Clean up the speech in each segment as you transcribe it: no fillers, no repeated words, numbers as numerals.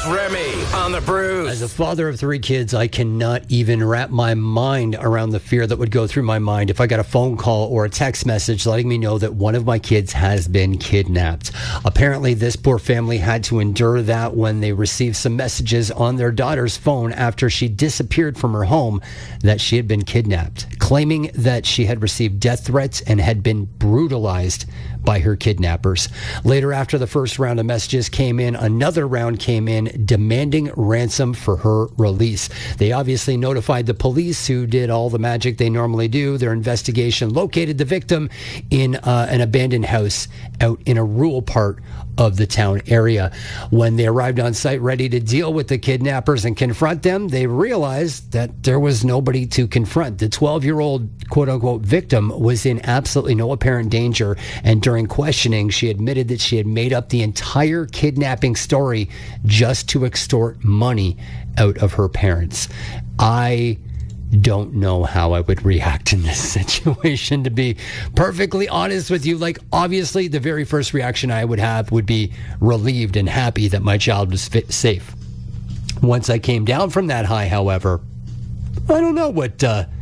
It's Remy on the Bruce. As a father of 3 kids, I cannot even wrap my mind around the fear that would go through my mind if I got a phone call or a text message letting me know that one of my kids has been kidnapped. Apparently, this poor family had to endure that when they received some messages on their daughter's phone after she disappeared from her home that she had been kidnapped, claiming that she had received death threats and had been brutalized by her kidnappers. Later, after the first round of messages came in, another round came in demanding ransom for her release. They obviously notified the police, who did all the magic they normally do. Their investigation located the victim in an abandoned house out in a rural part of the town area. When they arrived on site ready to deal with the kidnappers and confront them, they realized that there was nobody to confront. The 12-year-old quote-unquote victim was in absolutely no apparent danger, and during questioning, she admitted that she had made up the entire kidnapping story just to extort money out of her parents. I don't know how I would react in this situation, to be perfectly honest with you. Like, obviously, the very first reaction I would have would be relieved and happy that my child was safe. Once I came down from that high, however, I don't know what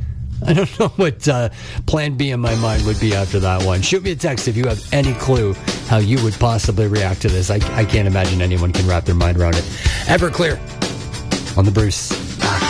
plan B in my mind would be after that one. Shoot me a text if you have any clue how you would possibly react to this. I can't imagine anyone can wrap their mind around it. Everclear on the Bruce.